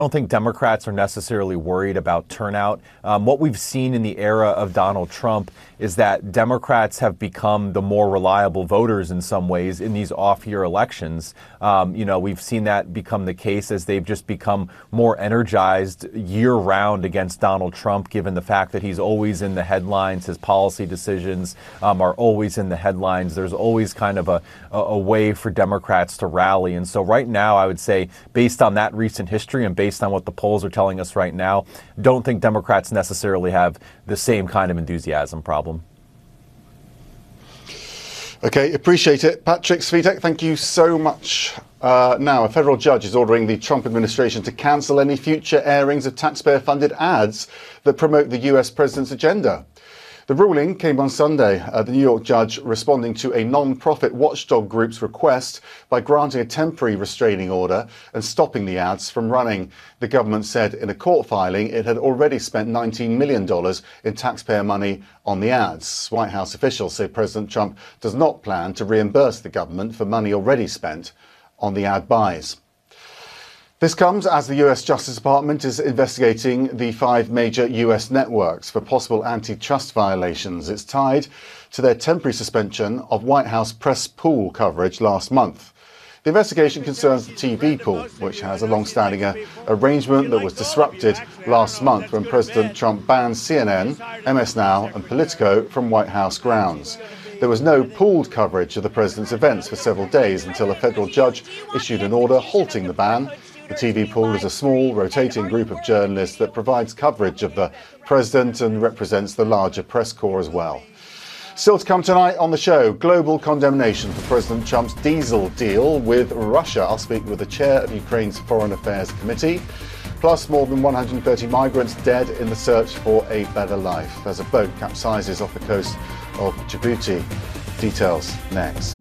I don't think Democrats are necessarily worried about turnout. What we've seen in the era of Donald Trump is that Democrats have become the more reliable voters in some ways in these off-year elections. We've seen that become the case as they've just become more energized year-round against Donald Trump, given the fact that he's always in the headlines. His policy decisions are always in the headlines. There's always kind of a way for Democrats to rally. And so right now, I would say, based on that recent history and based on what the polls are telling us right now, don't think Democrats necessarily have the same kind of enthusiasm problem. Okay, appreciate it. Patrick Svitek, thank you so much. Now, a federal judge is ordering the Trump administration to cancel any future airings of taxpayer-funded ads that promote the US president's agenda. The ruling came on Sunday, the New York judge responding to a non-profit watchdog group's request by granting a temporary restraining order and stopping the ads from running. The government said in a court filing it had already spent $19 million in taxpayer money on the ads. White House officials say President Trump does not plan to reimburse the government for money already spent on the ad buys. This comes as the US Justice Department is investigating the 5 major US networks for possible antitrust violations. It's tied to their temporary suspension of White House press pool coverage last month. The investigation concerns the TV pool, which has a long-standing arrangement that was disrupted last month when President Trump banned CNN, MS Now and Politico from White House grounds. There was no pooled coverage of the president's events for several days until a federal judge issued an order halting the ban. The TV pool is a small, rotating group of journalists that provides coverage of the president and represents the larger press corps as well. Still to come tonight on the show, global condemnation for President Trump's diesel deal with Russia. I'll speak with the chair of Ukraine's Foreign Affairs Committee. Plus, more than 130 migrants dead in the search for a better life as a boat capsizes off the coast of Djibouti. Details next.